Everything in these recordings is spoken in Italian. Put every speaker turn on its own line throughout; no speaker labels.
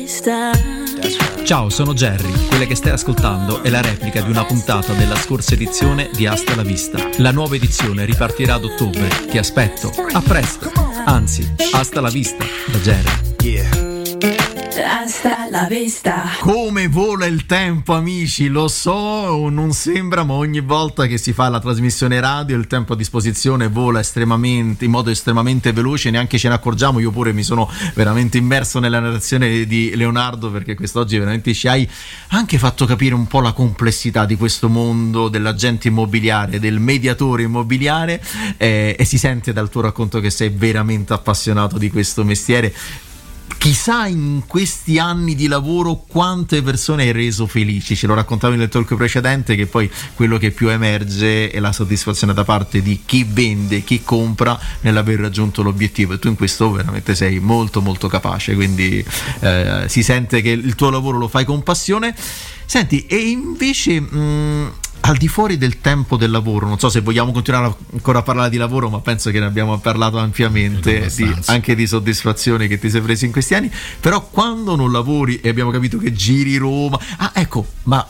vista.
Ciao, sono Jerry. Quella che stai ascoltando è la replica di una puntata della scorsa edizione di Hasta la Vista. La nuova edizione ripartirà ad ottobre. Ti aspetto. A presto. Anzi, hasta la vista da Jerry.
Yeah.
Hasta la vista.
Come vola il tempo, amici, lo so, non sembra, ma ogni volta che si fa la trasmissione radio il tempo a disposizione vola in modo estremamente veloce, neanche ce ne accorgiamo. Io pure mi sono veramente immerso nella narrazione di Leonardo, perché quest'oggi veramente ci hai anche fatto capire un po' la complessità di questo mondo dell'agente immobiliare, del mediatore immobiliare, e si sente dal tuo racconto che sei veramente appassionato di questo mestiere. Chissà in questi anni di lavoro quante persone hai reso felici. Ce lo raccontavi nel talk precedente, che poi quello che più emerge è la soddisfazione da parte di chi vende, chi compra, nell'aver raggiunto l'obiettivo, e tu in questo veramente sei molto molto capace, quindi si sente che il tuo lavoro lo fai con passione. Senti, e invece al di fuori del tempo del lavoro, non so se vogliamo continuare ancora a parlare di lavoro, ma penso che ne abbiamo parlato ampiamente, anche di soddisfazione che ti sei preso in questi anni. Però quando non lavori, e abbiamo capito che giri Roma, ma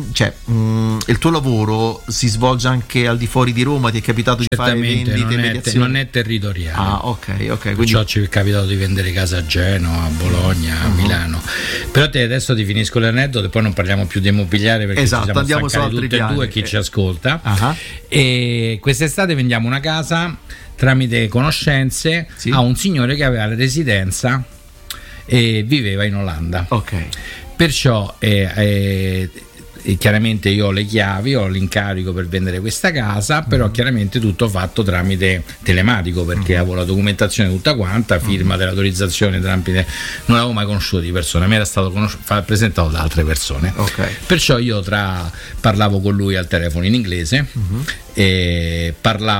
il tuo lavoro si svolge anche al di fuori di Roma? Ti è capitato di fare vendite, mediazioni?
Non è territoriale.
Ok.
Perciò ci è capitato di vendere casa a Genova, a Bologna, a Milano. Però adesso ti finisco l'aneddoto e poi non parliamo più di immobiliare, perché
esatto, andiamo su altri
tutti e due chi ci ascolta.
Uh-huh.
E quest'estate vendiamo una casa tramite conoscenze a un signore che aveva la residenza e viveva in Olanda.
Ok.
Perciò chiaramente io ho le chiavi, ho l'incarico per vendere questa casa, però chiaramente tutto fatto tramite telematico, perché avevo la documentazione tutta quanta, firma dell'autorizzazione tramite, non l'avevo mai conosciuto di persona, mi era stato presentato da altre persone.
Okay.
Perciò io parlavo con lui al telefono in inglese, e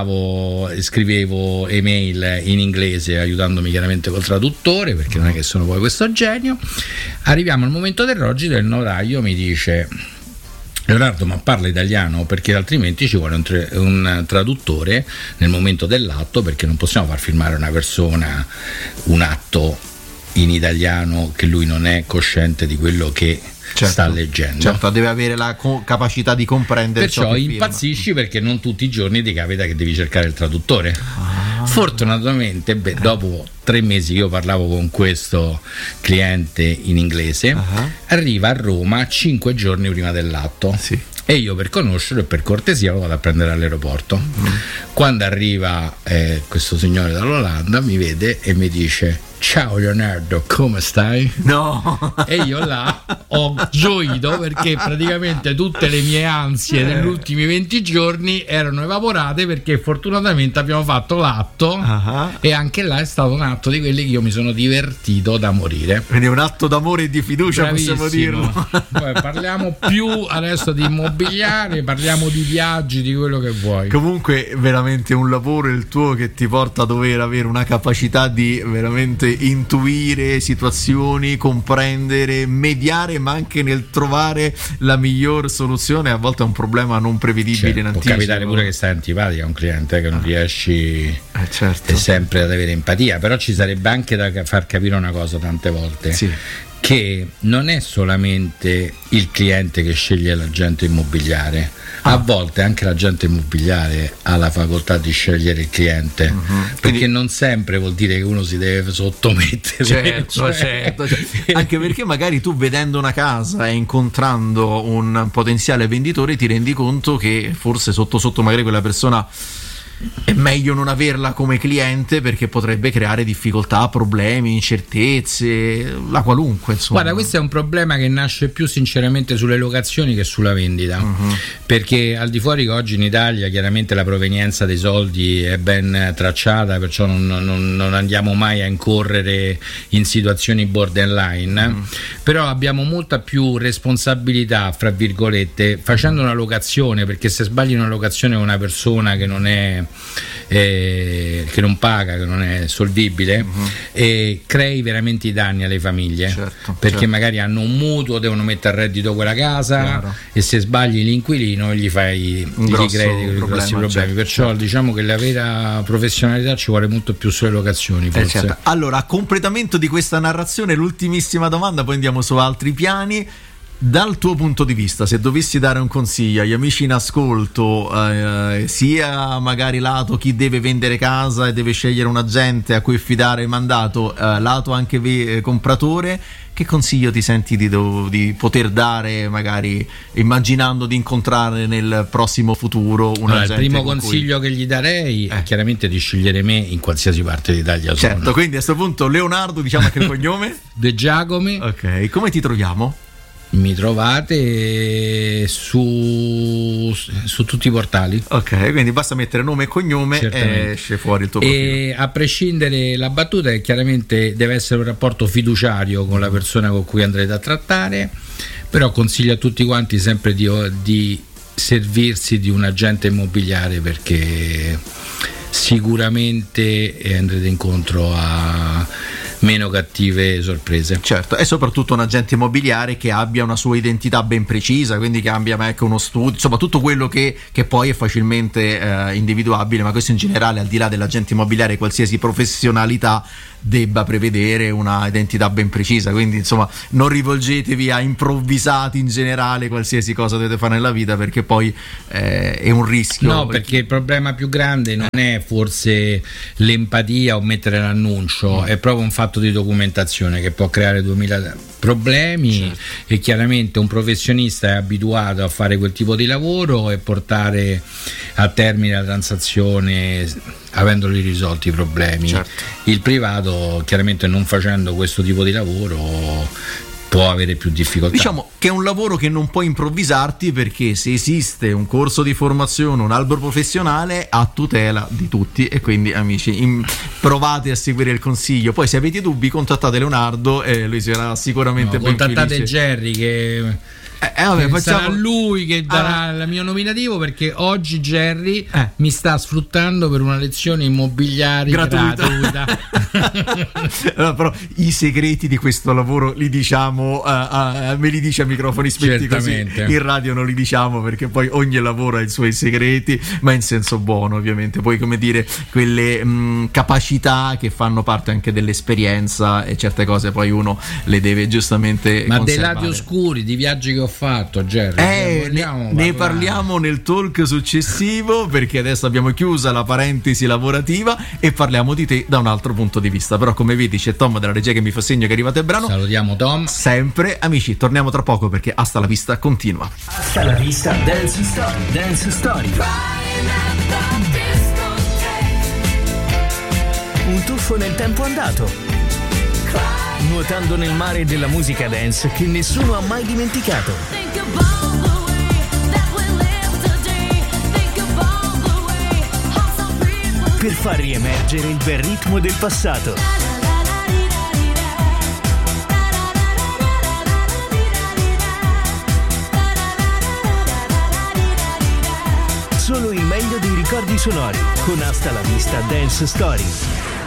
scrivevo email in inglese aiutandomi chiaramente col traduttore, perché non è che sono poi questo genio. Arriviamo al momento del rogito e il notaio mi dice: Leonardo, ma parla italiano, perché altrimenti ci vuole un traduttore nel momento dell'atto, perché non possiamo far firmare a una persona un atto in italiano che lui non è cosciente di quello che sta leggendo.
Certo, deve avere la capacità di comprendere.
Perciò impazzisci, perché non tutti i giorni ti capita che devi cercare il traduttore. Fortunatamente dopo 3 mesi io parlavo con questo cliente in inglese, arriva a Roma 5 giorni prima dell'atto. E io, per conoscerlo e per cortesia, lo vado a prendere all'aeroporto. Quando arriva questo signore dall'Olanda, mi vede e mi dice: ciao Leonardo, come stai?
No.
E io là ho gioito, perché praticamente tutte le mie ansie degli ultimi 20 giorni erano evaporate, perché fortunatamente abbiamo fatto l'atto, e anche là è stato un atto di quelli che io mi sono divertito da morire.
Quindi è un atto d'amore e di fiducia. Bravissimo. Possiamo dirlo.
Poi parliamo più adesso di immobiliare, parliamo di viaggi, di quello che vuoi.
Comunque veramente un lavoro il tuo che ti porta a dover avere una capacità di veramente intuire situazioni, comprendere, mediare, ma anche nel trovare la miglior soluzione. A volte è un problema non prevedibile in anticipo.
Può capitare pure che stai antipatica a un cliente, che non riesci sempre ad avere empatia, però ci sarebbe anche da far capire una cosa tante volte, che non è solamente il cliente che sceglie l'agente immobiliare. A volte anche l'agente immobiliare ha la facoltà di scegliere il cliente, perché non sempre vuol dire che uno si deve sottomettere.
Certo. Anche perché magari tu, vedendo una casa e incontrando un potenziale venditore, ti rendi conto che forse sotto magari quella persona è meglio non averla come cliente, perché potrebbe creare difficoltà, problemi, incertezze, la qualunque, insomma.
Guarda, questo è un problema che nasce più sinceramente sulle locazioni che sulla vendita, perché al di fuori che oggi in Italia chiaramente la provenienza dei soldi è ben tracciata, perciò non andiamo mai a incorrere in situazioni borderline, però abbiamo molta più responsabilità, fra virgolette, facendo una locazione, perché se sbagli una locazione con una persona che non è che non paga, che non è solvibile, e crei veramente i danni alle famiglie, perché magari hanno un mutuo, devono mettere a reddito quella casa, e se sbagli l'inquilino gli crei grossi problemi. Perciò diciamo che la vera professionalità ci vuole molto più sulle locazioni, forse.
Allora, a completamento di questa narrazione, l'ultimissima domanda, poi andiamo su altri piani. Dal tuo punto di vista, se dovessi dare un consiglio agli amici in ascolto, sia magari lato chi deve vendere casa e deve scegliere un agente a cui affidare il mandato, lato anche compratore, che consiglio ti senti di poter dare, magari immaginando di incontrare nel prossimo futuro un agente?
Il primo consiglio che gli darei è chiaramente di scegliere me in qualsiasi parte d'Italia.
Certo, quindi a questo punto Leonardo, diciamo anche il cognome?
De Giacomi.
Ok, come ti troviamo?
Mi trovate su tutti i portali.
Ok, quindi basta mettere nome e cognome e esce fuori il tuo profilo.
E a prescindere, la battuta è chiaramente deve essere un rapporto fiduciario con la persona con cui andrete a trattare, però consiglio a tutti quanti sempre di servirsi di un agente immobiliare, perché sicuramente andrete incontro a meno cattive sorprese.
Certo, e soprattutto un agente immobiliare che abbia una sua identità ben precisa, quindi che abbia anche uno studio, insomma tutto quello che poi è facilmente individuabile, ma questo in generale, al di là dell'agente immobiliare, qualsiasi professionalità debba prevedere una identità ben precisa, quindi insomma non rivolgetevi a improvvisati in generale qualsiasi cosa dovete fare nella vita, perché poi è un rischio.
No, perché il problema più grande non è forse l'empatia o mettere l'annuncio, è proprio un fatto di documentazione che può creare 2000 problemi. E chiaramente un professionista è abituato a fare quel tipo di lavoro e portare a termine la transazione avendoli risolti i problemi. Il privato, chiaramente, non facendo questo tipo di lavoro, può avere più difficoltà.
Diciamo che è un lavoro che non puoi improvvisarti, perché se esiste un corso di formazione, un albero professionale a tutela di tutti, e quindi amici provate a seguire il consiglio. Poi se avete dubbi contattate Leonardo e lui sarà sicuramente ben
contattate
felice.
Jerry che sarà lui che darà il mio nominativo, perché oggi Jerry mi sta sfruttando per una lezione immobiliare gratuita.
Allora, però i segreti di questo lavoro li diciamo, me li dice a microfoni spenti, così in radio non li diciamo, perché poi ogni lavoro ha i suoi segreti, ma in senso buono ovviamente. Poi, come dire, quelle capacità che fanno parte anche dell'esperienza, e certe cose poi uno le deve giustamente conservare.
Dei lati oscuri, di viaggi che ho fatto, Jerry,
ne parliamo nel talk successivo, perché adesso abbiamo chiusa la parentesi lavorativa e parliamo di te da un altro punto di vista. Però, come vedi, c'è Tom della regia che mi fa segno che è arrivato il brano.
Salutiamo Tom.
Sempre. Amici, torniamo tra poco, perché Hasta la Vista continua.
Hasta la Vista Dance Story. Dance Story. Un tuffo nel tempo andato, nuotando nel mare della musica dance che nessuno ha mai dimenticato. Per far riemergere il bel ritmo del passato. Solo il meglio dei ricordi sonori con Hasta la Vista Dance Story.